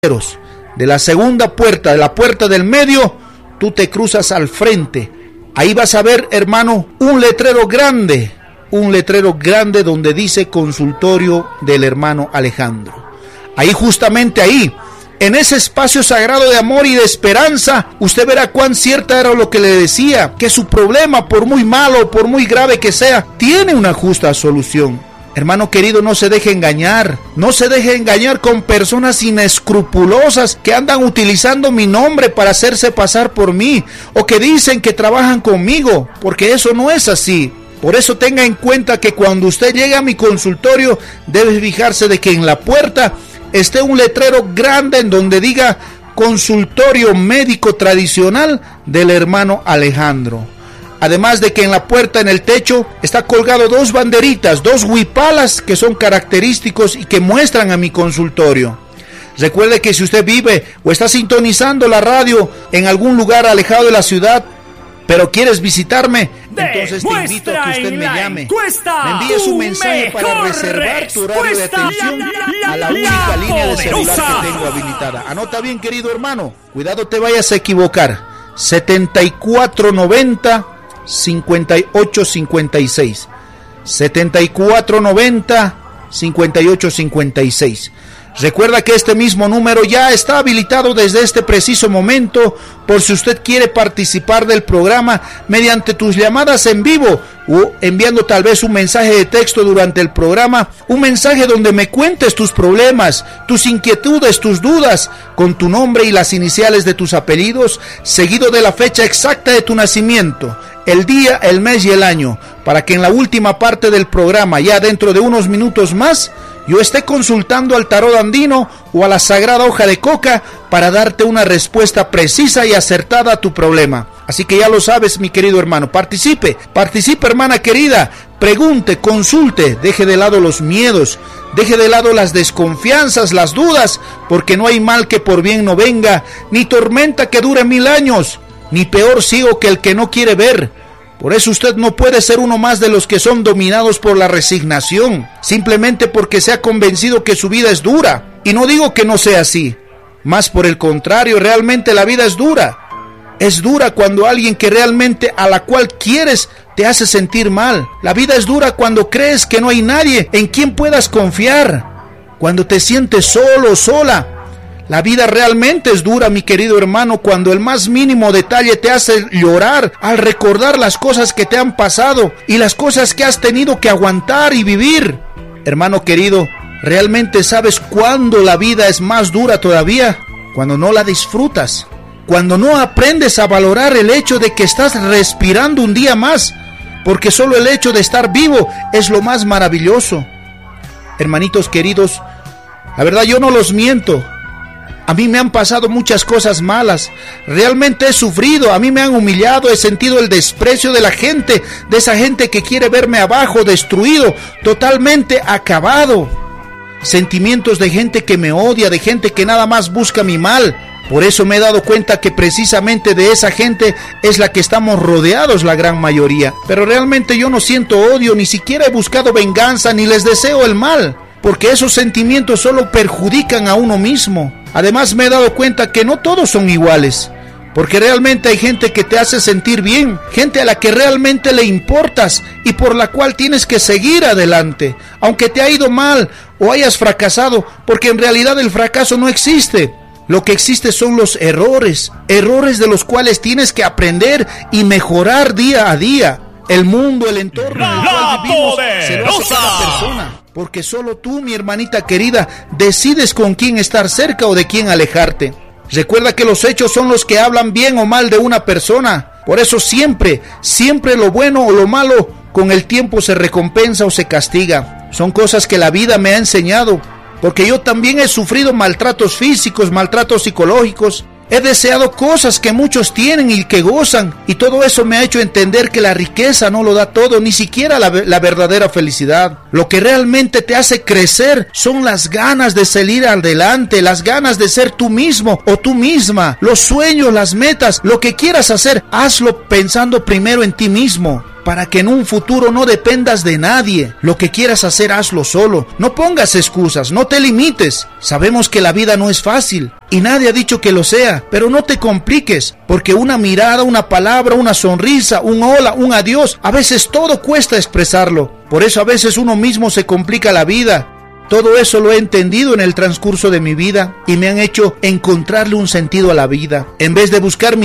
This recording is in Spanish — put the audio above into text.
de la segunda puerta, de la puerta del medio, tú te cruzas al frente. Ahí vas a ver, hermano, un letrero grande donde dice consultorio del hermano Alejandro. Ahí, justamente ahí, en ese espacio sagrado de amor y de esperanza, usted verá cuán cierta era lo que le decía, que su problema, por muy malo, por muy grave que sea, tiene una justa solución. Hermano querido, no se deje engañar con personas inescrupulosas que andan utilizando mi nombre para hacerse pasar por mí, o que dicen que trabajan conmigo, porque eso no es así. Por eso tenga en cuenta que cuando usted llegue a mi consultorio, debe fijarse de que en la puerta esté un letrero grande en donde diga consultorio médico tradicional del hermano Alejandro. Además de que en la puerta, en el techo, está colgado 2 banderitas, 2 huipalas que son característicos y que muestran a mi consultorio. Recuerde que si usted vive o está sintonizando la radio en algún lugar alejado de la ciudad, pero quieres visitarme, entonces te invito a que usted me llame. Me envíe su mensaje para reservar tu horario de atención a la única línea de celular que tengo habilitada. Anota bien, querido hermano, cuidado te vayas a equivocar. 7490 5856 7490 5856. Recuerda que este mismo número ya está habilitado desde este preciso momento por si usted quiere participar del programa mediante tus llamadas en vivo o enviando tal vez un mensaje de texto durante el programa, un mensaje donde me cuentes tus problemas, tus inquietudes, tus dudas, con tu nombre y las iniciales de tus apellidos, seguido de la fecha exacta de tu nacimiento, el día, el mes y el año, para que en la última parte del programa, ya dentro de unos minutos más, yo esté consultando al tarot andino o a la sagrada hoja de coca para darte una respuesta precisa y acertada a tu problema. Así que ya lo sabes, mi querido hermano, participe, hermana querida, pregunte, consulte, deje de lado los miedos, deje de lado las desconfianzas, las dudas, porque no hay mal que por bien no venga, ni tormenta que dure 1000 años, ni peor ciego que el que no quiere ver. Por eso usted no puede ser uno más de los que son dominados por la resignación, simplemente porque se ha convencido que su vida es dura. Y no digo que no sea así, más por el contrario, realmente la vida es dura. Es dura cuando alguien que realmente a la cual quieres te hace sentir mal. La vida es dura cuando crees que no hay nadie en quien puedas confiar, cuando te sientes solo, sola. La vida realmente es dura, mi querido hermano, cuando el más mínimo detalle te hace llorar al recordar las cosas que te han pasado y las cosas que has tenido que aguantar y vivir. Hermano querido, ¿realmente sabes cuándo la vida es más dura todavía? Cuando no la disfrutas, cuando no aprendes a valorar el hecho de que estás respirando un día más, porque solo el hecho de estar vivo es lo más maravilloso. Hermanitos queridos, la verdad yo no los miento. A mí me han pasado muchas cosas malas, realmente he sufrido, a mí me han humillado, he sentido el desprecio de la gente, de esa gente que quiere verme abajo, destruido, totalmente acabado. Sentimientos de gente que me odia, de gente que nada más busca mi mal. Por eso me he dado cuenta que precisamente de esa gente es la que estamos rodeados la gran mayoría. Pero realmente yo no siento odio, ni siquiera he buscado venganza, ni les deseo el mal, porque esos sentimientos solo perjudican a uno mismo. Además me he dado cuenta que no todos son iguales, porque realmente hay gente que te hace sentir bien, gente a la que realmente le importas y por la cual tienes que seguir adelante, aunque te ha ido mal o hayas fracasado, porque en realidad el fracaso no existe. Lo que existe son los errores de los cuales tienes que aprender y mejorar día a día. El mundo, el entorno en el cual vivimos se lo hace cada persona. Porque solo tú, mi hermanita querida, decides con quién estar cerca o de quién alejarte. Recuerda que los hechos son los que hablan bien o mal de una persona. Por eso siempre lo bueno o lo malo con el tiempo se recompensa o se castiga. Son cosas que la vida me ha enseñado. Porque yo también he sufrido maltratos físicos, maltratos psicológicos. He deseado cosas que muchos tienen y que gozan, y todo eso me ha hecho entender que la riqueza no lo da todo, ni siquiera la verdadera felicidad. Lo que realmente te hace crecer son las ganas de salir adelante, las ganas de ser tú mismo o tú misma, los sueños, las metas, lo que quieras hacer, hazlo pensando primero en ti mismo. para que en un futuro no dependas de nadie. Lo que quieras hacer, hazlo solo. No pongas excusas, no te limites. Sabemos que la vida no es fácil y nadie ha dicho que lo sea, pero no te compliques, porque una mirada, una palabra, una sonrisa, un hola, un adiós, a veces todo cuesta expresarlo. Por eso a veces uno mismo se complica la vida. Todo eso lo he entendido en el transcurso de mi vida y me han hecho encontrarle un sentido a la vida. En vez de buscar mi